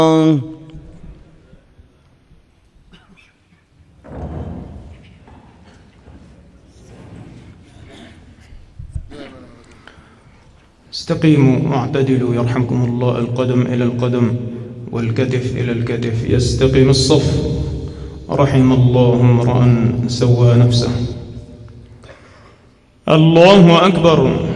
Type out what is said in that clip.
استقيموا واعتدلوا يرحمكم الله. القدم إلى القدم والكتف إلى الكتف، يستقيم الصف. رحم الله امرأ سوى نفسه. الله أكبر.